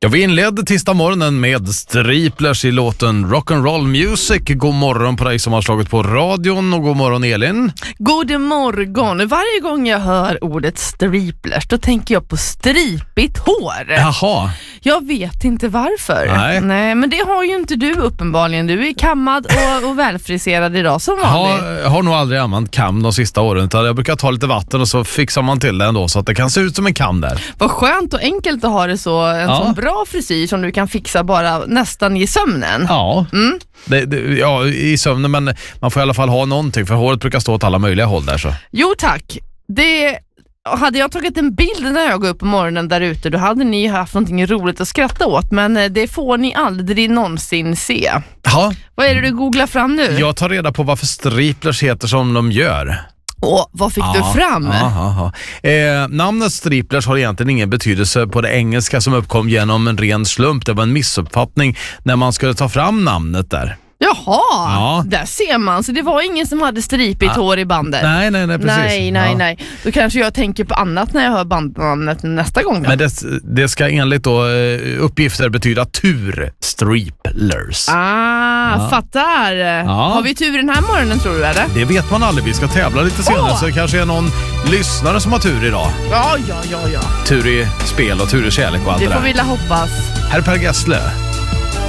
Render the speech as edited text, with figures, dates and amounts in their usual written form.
Ja, vi inledde tisdag morgonen med Striplers i låten Rock'n'Roll Music. God morgon på dig som har slagit på radion och god morgon Elin. God morgon. Varje gång jag hör ordet striplers då tänker jag på stripigt hår. Jaha. Jag vet inte varför. Nej, men det har ju inte du uppenbarligen. Du är kammad och välfriserad idag som vanligt. Jag har nog aldrig använt kam de sista åren. Utan jag brukar ta lite vatten och så fixar man till det ändå så att det kan se ut som en kam där. Vad skönt och enkelt att ha det så. En sån bra frisyr som du kan fixa bara nästan i sömnen. Ja, i sömnen, men man får i alla fall ha någonting för håret brukar stå åt alla möjliga håll där så. Jo tack. Hade jag tagit en bild när jag går upp på morgonen där ute, då hade ni haft någonting roligt att skratta åt, men det får ni aldrig någonsin se. Ja. Vad är det du googlar fram nu? Jag tar reda på varför striplers heter som de gör. Och vad fick du fram? Namnet striplers har egentligen ingen betydelse på det engelska som uppkom genom en ren slump. Det var en missuppfattning när man skulle ta fram namnet där. Jaha, där ser man. Så det var ingen som hade stripigt hår i bandet. Nej, precis. Nej. Då kanske jag tänker på annat när jag hör bandnamnet nästa gång då. Men det ska enligt då uppgifter betyda tur-striplers. Fattar. Har vi tur den här morgonen tror du eller? Det vet man aldrig. Vi ska tävla lite senare så det kanske är någon lyssnare som har tur idag. Ja. Tur i spel och tur i kärlek och allt det där. Det får vi hoppas. Här är Per Gessle.